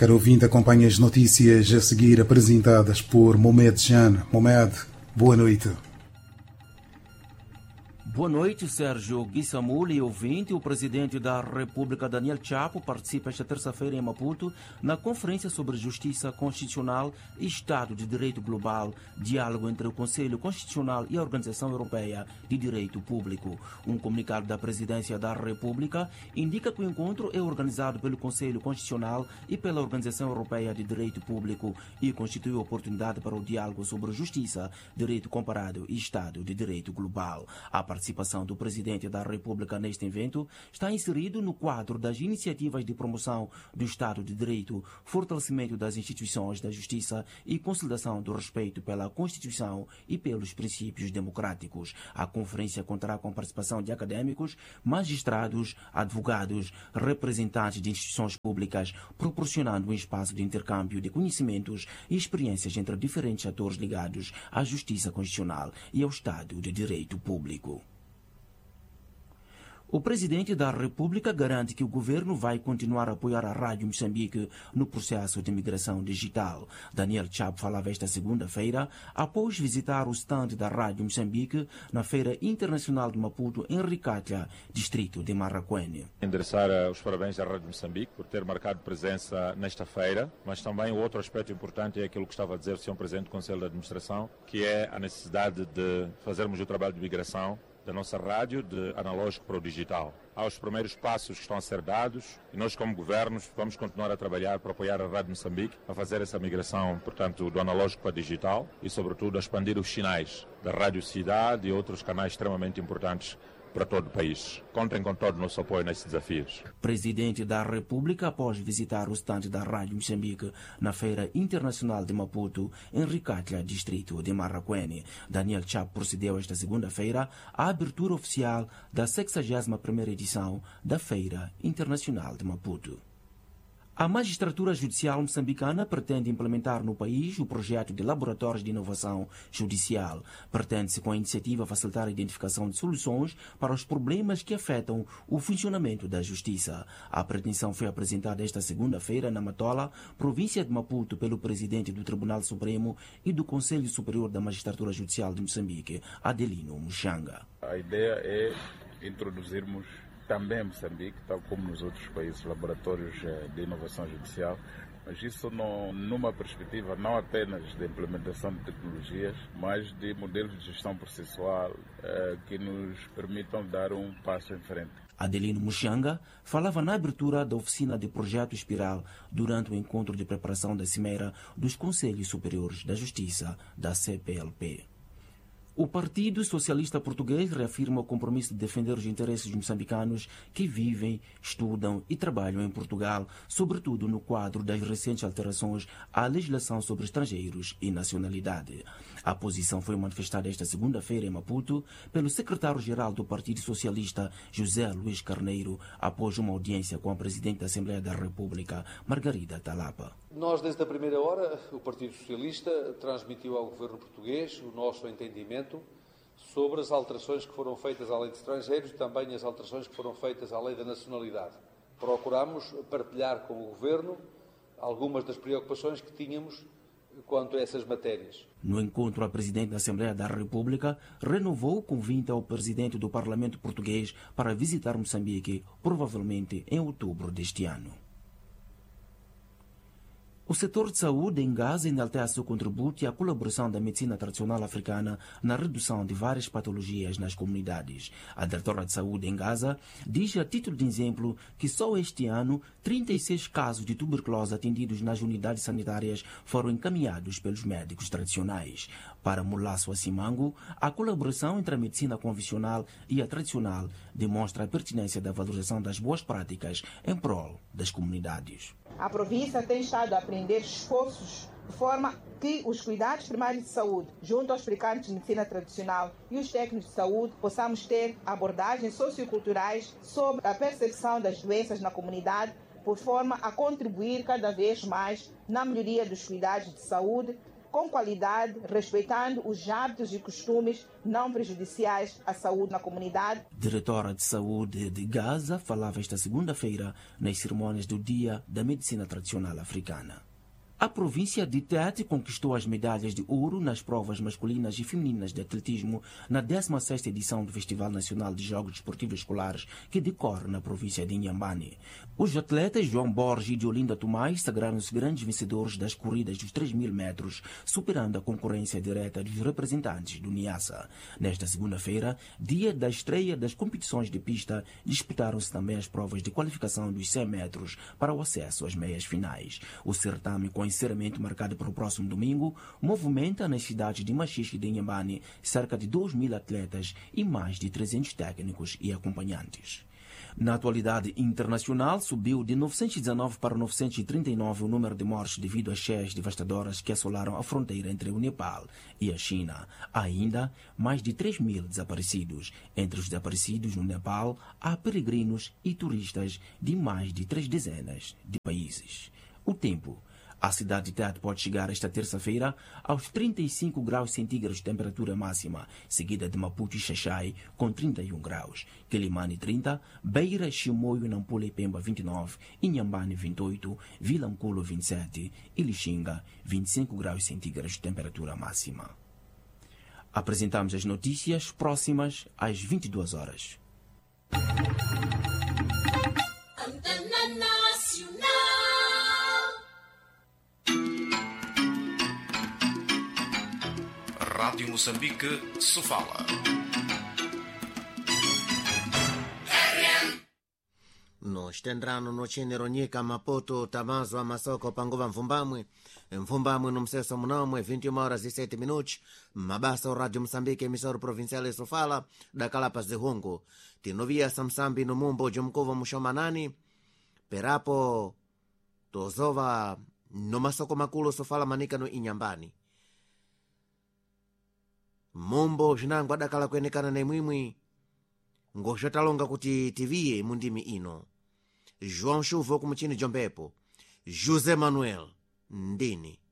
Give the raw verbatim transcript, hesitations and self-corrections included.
caro ouvinte, acompanha as notícias a seguir apresentadas por Mohamed Jan. Mohamed, boa noite. Boa noite, Sérgio Guissamul e ouvinte. O presidente da República, Daniel Chapo, participa esta terça-feira em Maputo na Conferência sobre Justiça Constitucional e Estado de Direito Global, diálogo entre o Conselho Constitucional e a Organização Europeia de Direito Público. Um comunicado da Presidência da República indica que o encontro é organizado pelo Conselho Constitucional e pela Organização Europeia de Direito Público e constitui oportunidade para o diálogo sobre justiça, direito comparado e Estado de Direito Global. A A participação do Presidente da República neste evento está inserido no quadro das iniciativas de promoção do Estado de Direito, fortalecimento das instituições da justiça e consolidação do respeito pela Constituição e pelos princípios democráticos. A conferência contará com a participação de acadêmicos, magistrados, advogados, representantes de instituições públicas, proporcionando um espaço de intercâmbio de conhecimentos e experiências entre diferentes atores ligados à justiça constitucional e ao Estado de Direito Público. O presidente da República garante que o governo vai continuar a apoiar a Rádio Moçambique no processo de migração digital. Daniel Chapo falava esta segunda-feira após visitar o stand da Rádio Moçambique na Feira Internacional de Maputo, em Ricatla, distrito de Marraquene. Endereçar os parabéns à Rádio Moçambique por ter marcado presença nesta feira, mas também o outro aspecto importante é aquilo que estava a dizer o senhor Presidente do Conselho de Administração, que é a necessidade de fazermos o trabalho de migração da nossa rádio de analógico para o digital. Há os primeiros passos que estão a ser dados e nós, como governos, vamos continuar a trabalhar para apoiar a Rádio Moçambique a fazer essa migração, portanto, do analógico para o digital e, sobretudo, a expandir os sinais da Rádio Cidade e outros canais extremamente importantes para todo o país. Contem com todo o nosso apoio nesses desafios. Presidente da República, após visitar o estande da Rádio Moçambique na Feira Internacional de Maputo, em Ricatla, distrito de Marraquene, Daniel Chapo procedeu esta segunda-feira à abertura oficial da sexagésima primeira edição da Feira Internacional de Maputo. A magistratura judicial moçambicana pretende implementar no país o projeto de laboratórios de inovação judicial. Pretende-se com a iniciativa facilitar a identificação de soluções para os problemas que afetam o funcionamento da justiça. A pretensão foi apresentada esta segunda-feira na Matola, província de Maputo, pelo presidente do Tribunal Supremo e do Conselho Superior da Magistratura Judicial de Moçambique, Adelino Muxanga. A ideia é introduzirmos também em Moçambique, tal como nos outros países, laboratórios de inovação judicial, mas isso não, numa perspectiva não apenas de implementação de tecnologias, mas de modelos de gestão processual eh, que nos permitam dar um passo em frente. Adelino Muxanga falava na abertura da oficina de Projeto Espiral durante o encontro de preparação da Cimeira dos Conselhos Superiores da Justiça, da C P L P. O Partido Socialista Português reafirma o compromisso de defender os interesses moçambicanos que vivem, estudam e trabalham em Portugal, sobretudo no quadro das recentes alterações à legislação sobre estrangeiros e nacionalidade. A posição foi manifestada esta segunda-feira em Maputo pelo secretário-geral do Partido Socialista, José Luís Carneiro, após uma audiência com a Presidente da Assembleia da República, Margarida Talapa. Nós, desde a primeira hora, o Partido Socialista transmitiu ao governo português o nosso entendimento sobre as alterações que foram feitas à lei de estrangeiros e também as alterações que foram feitas à lei da nacionalidade. Procuramos partilhar com o governo algumas das preocupações que tínhamos quanto a essas matérias. No encontro, a Presidente da Assembleia da República renovou o convite ao Presidente do Parlamento Português para visitar Moçambique, provavelmente em outubro deste ano. O setor de saúde em Gaza enaltece seu contributo e a colaboração da medicina tradicional africana na redução de várias patologias nas comunidades. A diretora de saúde em Gaza diz, a título de exemplo, que só este ano trinta e seis casos de tuberculose atendidos nas unidades sanitárias foram encaminhados pelos médicos tradicionais. Para Mulasso Assimango, a colaboração entre a medicina convencional e a tradicional demonstra a pertinência da valorização das boas práticas em prol das comunidades. A província tem estado a aprender esforços de forma que os cuidados primários de saúde, junto aos praticantes de medicina tradicional e os técnicos de saúde, possamos ter abordagens socioculturais sobre a percepção das doenças na comunidade, por forma a contribuir cada vez mais na melhoria dos cuidados de saúde, com qualidade, respeitando os hábitos e costumes não prejudiciais à saúde na comunidade. Diretora de Saúde de Gaza falava esta segunda-feira nas cerimônias do Dia da Medicina Tradicional Africana. A província de Tete conquistou as medalhas de ouro nas provas masculinas e femininas de atletismo na décima sexta edição do Festival Nacional de Jogos Desportivos Escolares, que decorre na província de Inhambane. Os atletas João Borges e de Olinda Tomás sagraram-se grandes vencedores das corridas dos três mil metros, superando a concorrência direta dos representantes do Niassa. Nesta segunda-feira, dia da estreia das competições de pista, disputaram-se também as provas de qualificação dos cem metros para o acesso às meias finais. O certame, com encerramento marcado para o próximo domingo, movimenta nas cidades de Machixe e de Inhambane cerca de dois mil atletas e mais de trezentos técnicos e acompanhantes. Na atualidade internacional, subiu de novecentos e dezenove para novecentos e trinta e nove o número de mortes devido às cheias devastadoras que assolaram a fronteira entre o Nepal e a China. Há ainda mais de três mil desaparecidos. Entre os desaparecidos no Nepal, há peregrinos e turistas de mais de três dezenas de países. O tempo. A cidade de Tete pode chegar esta terça-feira aos trinta e cinco graus centígrados de temperatura máxima, seguida de Maputo e Xaixai com trinta e um graus, Quelimane trinta, Beira, Chimoio, Nampula e Pemba vinte e nove, Inhambane vinte e oito, Vilanculo vinte e sete e Lixinga vinte e cinco graus centígrados de temperatura máxima. Apresentamos as notícias próximas às vinte e duas horas. Rádio Moçambique, Sofala. No stendrano no chenero nyika Maputo tamazwa masoko panguva mvumbamwe mvumbamwe no mseso munomwe vinte e uma horas e sete minutos mabasa o Rádio Moçambique emissora provincial Sofala dakala pa zihungu tinovia samsambi no mumbo jomkuva mushomanani perapo tozova no masoko makulu Sofala manika no Inhambane mumbo zvinangwa dakala kuenekana nemwimwi ngozvatalonga kuti tiviye mundimi ino João Chuvo kumuchini jombepo José Manuel ndini